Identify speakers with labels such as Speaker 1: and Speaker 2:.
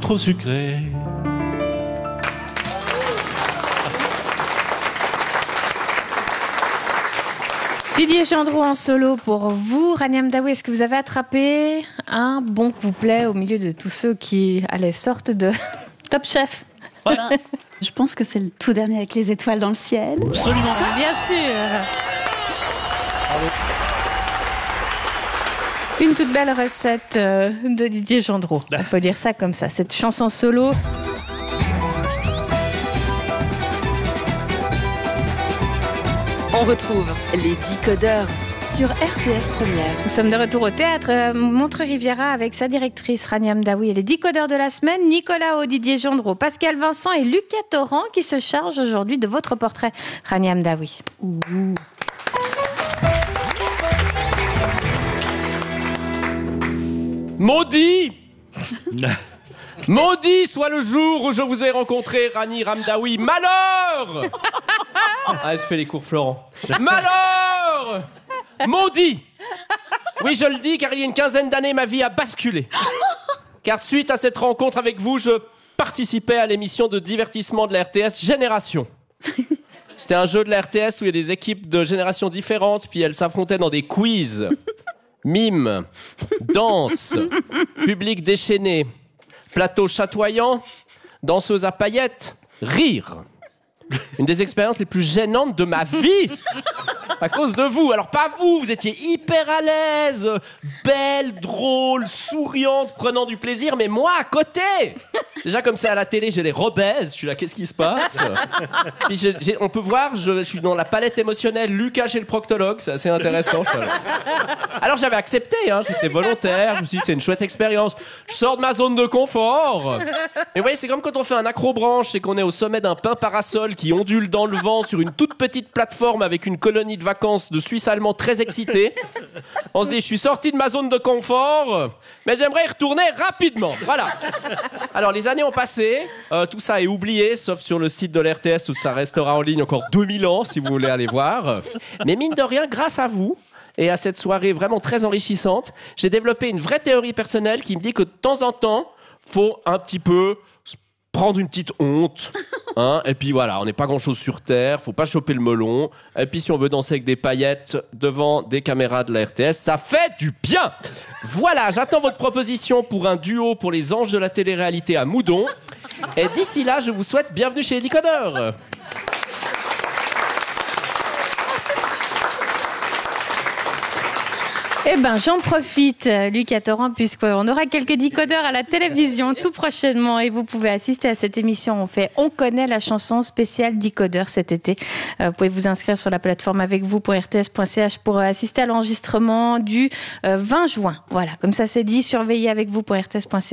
Speaker 1: trop sucré.
Speaker 2: Didier Gendreau en solo pour vous. Rania Mdaoui, est-ce que vous avez attrapé un bon couplet au milieu de tous ceux qui allaient sortent de Top Chef?
Speaker 3: Ouais. Je pense que c'est le tout dernier avec les étoiles dans le ciel.
Speaker 1: Absolument.
Speaker 2: Bien sûr. Une toute belle recette de Didier Gendreau. On peut dire ça comme ça. Cette chanson solo.
Speaker 4: On retrouve les Décodeurs sur RTS Première.
Speaker 2: Nous sommes de retour au théâtre Montreux-Riviera avec sa directrice Rania Mdaoui et les Décodeurs de la semaine, Nicolas Haut, Didier Gendreau, Pascal Vincent et Lucas Torrent qui se chargent aujourd'hui de votre portrait. Rania Mdaoui.
Speaker 5: Maudit Maudit soit le jour où je vous ai rencontré, Rani Ramdaoui. Malheur. Ah, je fais les cours Florent. Malheur. Maudit. Oui, je le dis, car il y a une quinzaine d'années, ma vie a basculé. Car suite à cette rencontre avec vous, je participais à l'émission de divertissement de la RTS Génération. C'était un jeu de la RTS où il y a des équipes de générations différentes, puis elles s'affrontaient dans des quiz. Mime, danse, public déchaîné, plateau chatoyant, danseuse à paillettes, rire. Une des expériences les plus gênantes de ma vie à cause de vous. Alors pas vous, vous étiez hyper à l'aise, belle, drôle, souriante, prenant du plaisir, mais moi à côté. Déjà comme c'est à la télé, j'ai les rebaises, je suis là, qu'est-ce qui se passe? Puis on peut voir, je suis dans la palette émotionnelle, Lucas chez le proctologue, c'est assez intéressant. Alors j'avais accepté, hein, j'étais volontaire, je me suis dit c'est une chouette expérience. Je sors de ma zone de confort. Mais vous voyez, c'est comme quand on fait un accrobranche et qu'on est au sommet d'un pin parasol qui ondule dans le vent sur une toute petite plateforme avec une colonie de vacances de Suisses allemands très excités. On se dit, je suis sorti de ma zone de confort, mais j'aimerais y retourner rapidement. Voilà. Alors, les années ont passé, tout ça est oublié, sauf sur le site de l'RTS où ça restera en ligne encore 2000 ans, si vous voulez aller voir. Mais mine de rien, grâce à vous, et à cette soirée vraiment très enrichissante, j'ai développé une vraie théorie personnelle qui me dit que de temps en temps, faut un petit peu prendre une petite honte, hein, et puis voilà, on n'est pas grand-chose sur Terre, faut pas choper le melon, et puis si on veut danser avec des paillettes devant des caméras de la RTS, ça fait du bien. Voilà, j'attends votre proposition pour un duo pour les anges de la télé-réalité à Moudon, et d'ici là, je vous souhaite bienvenue chez les Décodeurs.
Speaker 2: Eh ben, j'en profite, Lucas Torrent, puisqu'on aura quelques décodeurs à la télévision tout prochainement et vous pouvez assister à cette émission. On connaît la chanson spéciale décodeur cet été. Vous pouvez vous inscrire sur la plateforme avec vous.rts.ch pour assister à l'enregistrement du 20 juin. Voilà, comme ça c'est dit, surveillez avec vous.rts.ch.